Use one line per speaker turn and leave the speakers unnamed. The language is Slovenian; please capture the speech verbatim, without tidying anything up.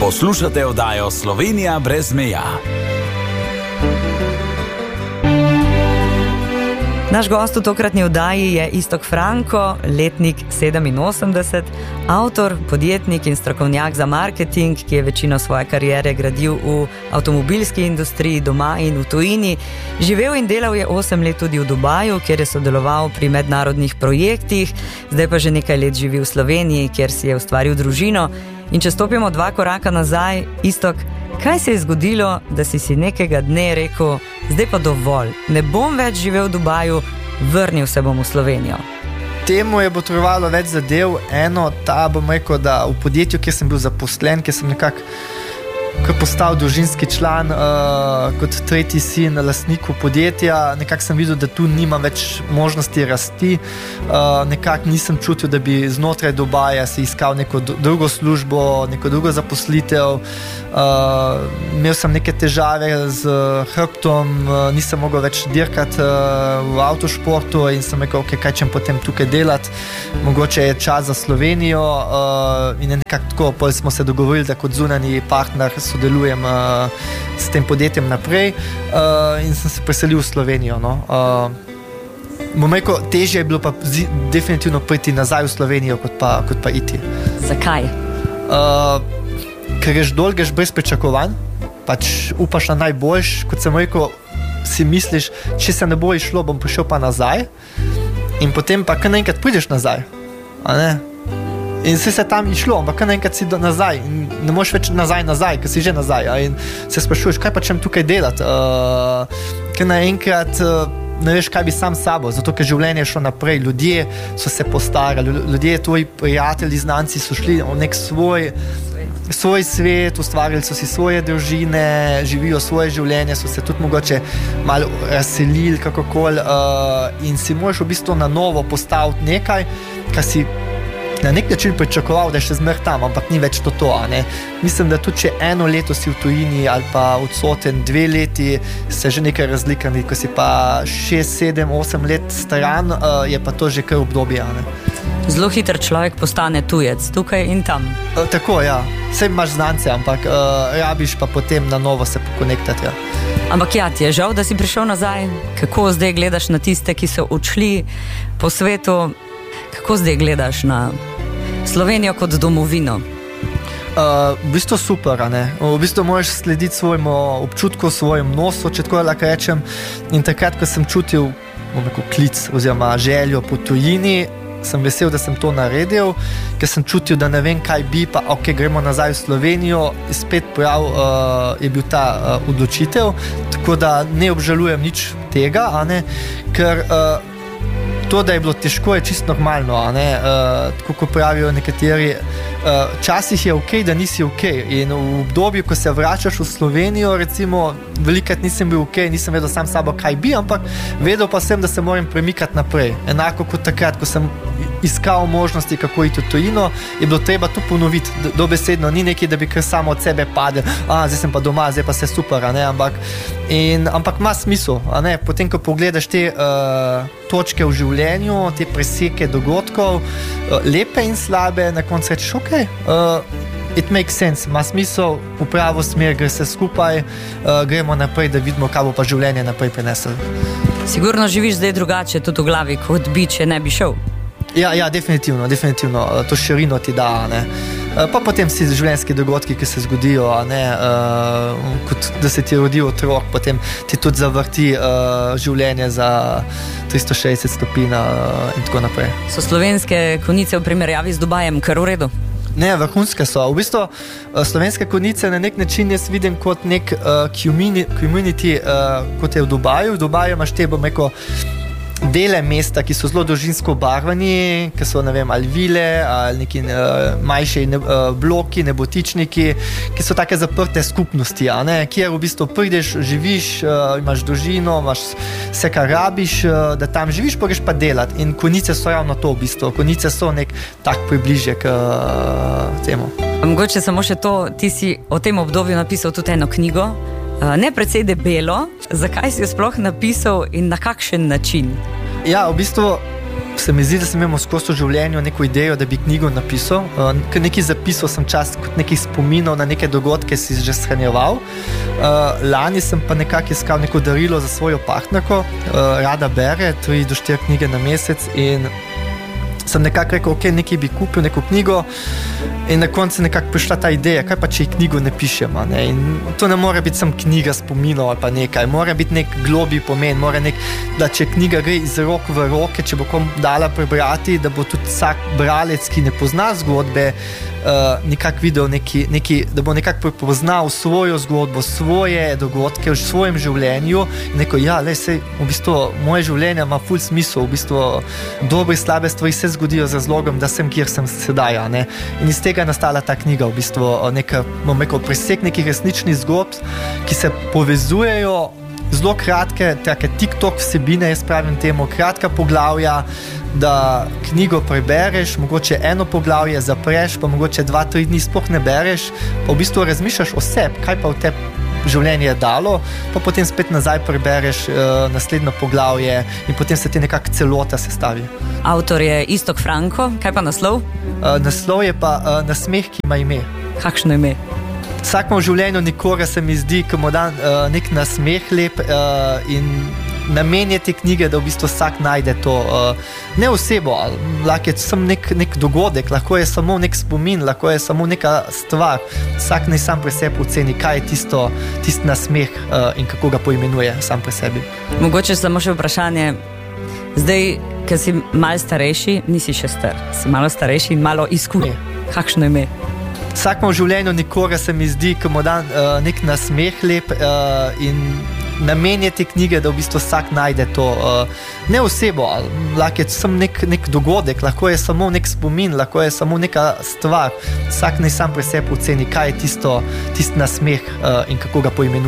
Poslušate oddajo Slovenija brez meja.
Naš gost v tokratni oddaji je Iztok Franko, letnik sedeminosemdeset, avtor, podjetnik in strokovnjak za marketing, ki je večino svoje kariere gradil v avtomobilski industriji doma in v tujini. Živel in delal je osem let tudi v Dubaju, kjer je sodeloval pri mednarodnih projektih, zdaj pa že nekaj let živi v Sloveniji, kjer si je ustvaril družino. In če stopimo dva koraka nazaj, Iztok, kaj se je zgodilo, da si si nekega dne rekel, zdaj pa dovolj, ne bom več živel v Dubaju, vrnil se bom v Slovenijo?
Temu je potrebovalo več zadev. Eno, ta bom rekel, da v podjetju, kjer sem bil zaposlen, kjer sem nekako postal družinski član, uh, kot tretji sin lastniku podjetja, nekako sem videl, da tu nimam več možnosti rasti. Uh, nekako nisem čutil, da bi znotraj Dubaja si iskal neko drugo službo, neko drugo zaposlitev. Uh, imel sem neke težave z hrbtom, uh, nisem mogel več dirkati uh, v avtošportu in sem rekel, okay, kaj čem potem tukaj delati, mogoče je čas za Slovenijo, uh, in nekako tako, potem smo se dogovorili, da kot zunanji partner sodelujem uh, s tem podjetjem naprej, uh, in sem se preselil v Slovenijo. No. Uh, bom rekel, težje je bilo pa zi, definitivno priti nazaj v Slovenijo, kot pa, kot pa iti.
Zakaj?
Uh, ker greš dol, greš brez pričakovanj, pač upaš na najboljš, kot sem rekel, si misliš, če se ne bo išlo, bom prišel pa nazaj, in potem pa kar naenkrat prideš nazaj, a ne? In si se tam išlo, ampak kar naenkrat si do, nazaj in ne moreš več nazaj, nazaj, ker si že nazaj, a? In se sprašuješ, kaj pa čem tukaj delati, uh, ker naenkrat uh, ne veš, kaj bi sam s sabo, zato ker življenje je šlo naprej, ljudje so se postarali, ljudje, tvoji prijatelji, znanci so šli v nek svoj svoj svet, ustvarili so si svoje družine, živijo svoje življenje, so se tudi mogoče malo razselili kakokoli, uh, in si moraš v bistvu na novo postaviti nekaj, kar si na nek način pričakoval, da je še zmer tam, ampak ni več to to, a ne. Mislim, da tudi če eno leto si v tujini ali pa odsoten dve leti, se že nekaj razlikani, ko si pa šest, sedem, osem let stran, uh, je pa to že kar obdobje, a ne.
Zelo hiter človek postane tujec, tukaj in tam.
Uh, tako, ja. Saj imaš znance, ampak uh, rabiš pa potem na novo se pokonektati, ja.
Ampak ja, ti je žal, da si prišel nazaj? Kako zdaj gledaš na tiste, ki so odšli po svetu? Kako zdaj gledaš na Slovenijo kot domovino?
Uh, v bistvu super, a ne? V bistvu moraš slediti svojemu občutku, svojemu nosu, če tako lahko rečem. In takrat, ko sem čutil, bom rekel, klic oziroma željo po tujini, sem vesel, da sem to naredil, ker sem čutil, da ne vem, kaj bi, pa ok, gremo nazaj v Slovenijo, spet prav uh, je bil ta uh, odločitev, tako da ne obžalujem nič tega, a ne, ker uh, to, da je bilo težko, je čisto normalno, a ne, uh, tako ko pravijo nekateri, uh, časih je ok, da nisi ok, in v obdobju, ko se vračaš v Slovenijo, recimo, velikrat nisem bil ok, nisem vedel sam sabo, kaj bi, ampak vedel pa sem, da se moram premikati naprej. Enako kot takrat, ko sem iskal možnosti, kako iti v tujino, je bilo treba to ponoviti, dobesedno, ni nekaj, da bi kar samo od sebe padel, a, zdaj sem pa doma, zdaj pa se super, a ne, ampak, in, ampak ima smisel, a ne, potem, ko pogledaš te uh, točke v življenju, te preseke dogodkov, uh, lepe in slabe, na koncu rečeš, ok, uh, it makes sense, ima smisel, v pravo smer, gre se skupaj, uh, gremo naprej, da vidimo, kaj bo pa življenje naprej prinesel.
Sigurno živiš zdaj drugače tudi v glavi, kot bi, če ne bi šel.
Ja, ja, definitivno, definitivno, to širino ti da, ne. Pa potem si življenjski dogodki, ki se zgodijo, ne, uh, kot da se ti rodi otrok, potem ti tudi zavrti uh, življenje za tristo šestdeset stopinj uh, in tako naprej.
So slovenske konice v primerjavi z Dubajem kar v redu?
Ne, vrhunske so. V bistvu slovenske konice na nek način jaz vidim kot nek uh, community, uh, kot je v Dubaju. V Dubaju imaš te, bom rekel, dele mesta, ki so zelo družinsko obarvani, ki so, ne vem, ali vile, ali neki uh, manjši ne, uh, bloki, nebotičniki, ki so take zaprte skupnosti, a ne, kjer v bistvu prideš, živiš, uh, imaš družino, imaš vse, kar rabiš, uh, da tam živiš, pa greš pa delati. In konice so ravno to v bistvu. Konice so nek tak približek uh, temu.
Mogoče samo še to, ti si o tem obdobju napisal tudi eno knjigo, ne precej debelo. Zakaj si jo sploh napisal in na kakšen način?
Ja, v bistvu se mi zdi, da sem imel skozi življenje neko idejo, da bi knjigo napisal. Uh, nekaj zapisal sem čas kot nekih spominov na neke dogodke, si že shranjeval. Uh, lani sem pa nekako iskal neko darilo za svojo partnerko, uh, rada bere, tri do štiri knjige na mesec in sem nekako rekel, ok, nekaj bi kupil, neko knjigo in na koncu nekako prišla ta ideja, kaj pa če knjigo ne pišem, ne? In to ne more biti sam knjiga spominov ali pa nekaj, mora biti nek globi pomen, mora nek, da če knjiga gre iz rok v roke, če bo kom dala prebrati, da bo tudi vsak bralec, ki ne pozna zgodbe, uh, nekako videl neki, neki, da bo nekako prepoznal svojo zgodbo, svoje dogodke v svojem življenju in neko, ja, le, sej, v bistvu moje življenje ima ful smisel, v bistvu dobre, slabe stvari se zgodijo z razlogom, da sem, kjer sem sedaj, ne? In iz tega je nastala ta knjiga, v bistvu neka, bom rekel, presek nekih resničnih zgodb, ki se povezujejo, zelo kratke, take TikTok vsebine, jaz pravim temu, kratka poglavja, da knjigo prebereš, mogoče eno poglavje zapreš, pa mogoče dva, tri dni sploh ne bereš, pa v bistvu razmišljaš o sebi, kaj pa v te življenje je dalo, pa potem spet nazaj prebereš uh, naslednjo poglavje in potem se ti nekako celota sestavi.
Avtor je Iztok Franko, kaj pa naslov?
Uh, naslov je pa uh, Nasmeh, ki ima ime.
Kakšno ime?
Vsakmo v življenju nekoga se mi zdi, ko mu dan uh, nek nasmeh lep uh, in namen je te knjige, da v bistvu vsak najde to, uh, ne osebo, lahko je samo nek, nek dogodek, lahko je samo nek spomin, lahko je samo neka stvar. Vsak naj sam pri sebi oceni, kaj je tisto, tisti nasmeh uh, in kako ga poimenuje sam pri sebi.
Mogoče samo še vprašanje, zdaj, ker si malo starejši, nisi še star, si malo starejši in malo izkušen. Kakšno ime?
Vsakmo v življenju nekoga se mi zdi, ko mu dan uh, nek nasmeh lep uh, in namen je te knjige, da v bistvu vsak najde to, uh, ne osebo, lahko je samo nek, nek dogodek, lahko je samo nek spomin, lahko je samo neka stvar. Vsak naj sam pri sebi oceni, kaj je tisto, tisti nasmeh uh, in kako ga poimenuje.